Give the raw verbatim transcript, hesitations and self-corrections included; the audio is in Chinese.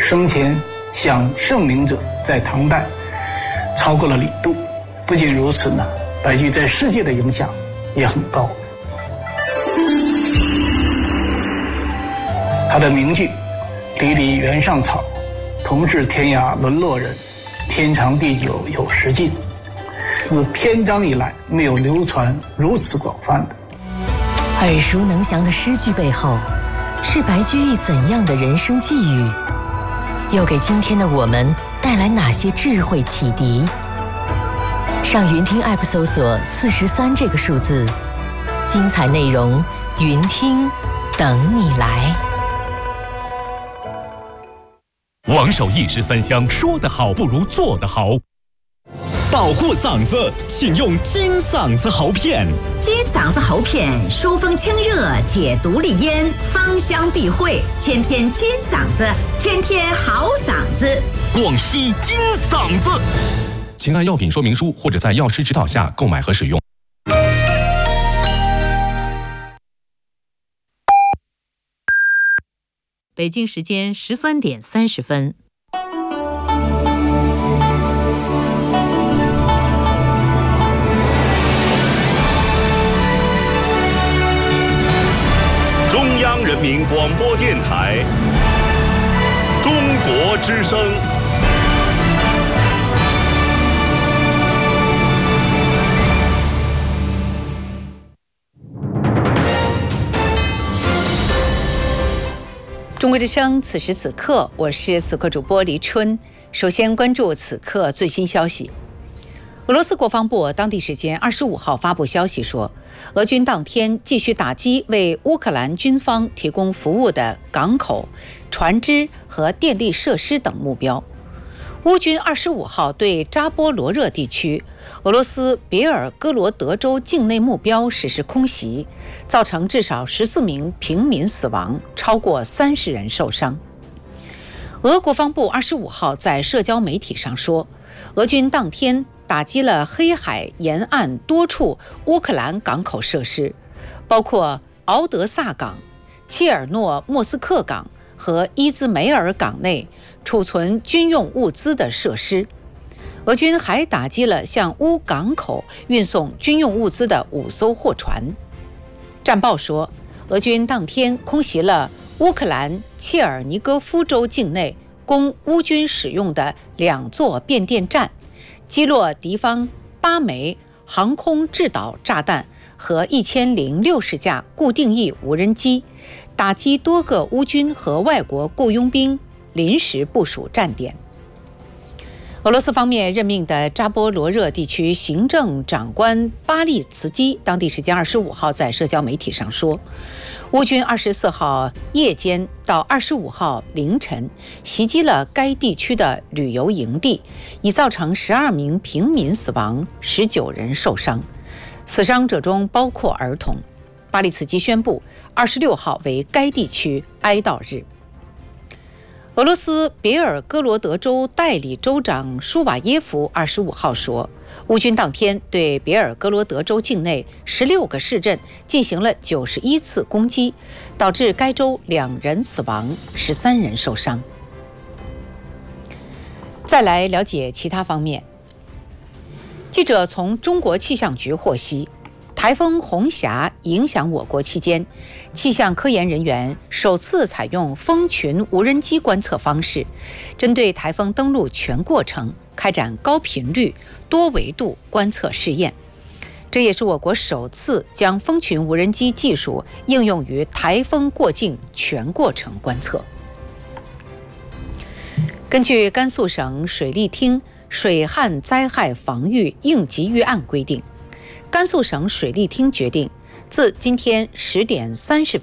生前享盛名者在唐代超过了李杜。不仅如此呢，白居易在世界的影响也很高。他的名句“离离原上草，同是天涯沦落人，天长地久有时尽”，自篇章以来没有流传如此广泛的。 耳熟能详的诗句背后，是白居易怎样的人生际遇？又给今天的我们带来哪些智慧启迪？上云听 App 搜索四十三这个数字，精彩内容云听等你来。 王守义十三香，说得好不如做得好。 保护嗓子，请用金嗓子喉片。 金嗓子喉片，疏风清热，解毒利咽，芳香避秽，天天金嗓子，天天好嗓子。 广西金嗓子。 请按药品说明书或者在药师指导下购买和使用。 北京时间十三点三十分。 中央人民广播电台，中国之声。 中国之声，此时此刻，我是此刻主播黎春。首先关注此刻最新消息。俄罗斯国防部当地时间二十五号发布消息说，俄军当天继续打击为乌克兰军方提供服务的港口、船只和电力设施等目标。乌军二十五号对扎波罗热地区俄罗斯别尔哥罗德州境内目标实施空袭，造成至少十四名平民死亡，超过三十人受伤。俄国防部二十五号在社交媒体上说，俄军当天打击了黑海沿岸多处乌克兰港口设施，包括敖德萨港、切尔诺莫斯克港和伊兹梅尔港内储存军用物资的设施。俄军还打击了向乌港口运送军用物资的五艘货船。战报说，俄军当天空袭了乌克兰切尔尼戈夫州境内供乌军使用的两座变电站，击落敌方八枚航空制导炸弹和一千零六十架固定翼无人机，打击多个乌军和外国雇佣兵临时部署站点。俄罗斯方面任命的扎波罗热地区行政长官巴利茨基当地时间二十五号在社交媒体上说，乌军二十四号夜间到二十五号凌晨袭击了该地区的旅游营地，已造成十二名平民死亡，十九人受伤，死伤者中包括儿童。巴利茨基宣布二十六号为该地区哀悼日。俄罗斯别尔哥罗德州代理州长舒瓦耶夫二十五号说，乌军当天对别尔哥罗德州境内十六个市镇进行了九十一次攻击，导致该州两人死亡，十三人受伤。再来了解其他方面。记者从中国气象局获悉，台风红霞影响我国期间，气象科研人员首次采用蜂群无人机观测方式，针对台风登陆全过程开展高频率、多维度观测试验。这也是我国首次将蜂群无人机技术应用于台风过境全过程观测。根据甘肃省水利厅水旱灾害防御应急预案规定，甘肃省水利厅决定，自今天十点三十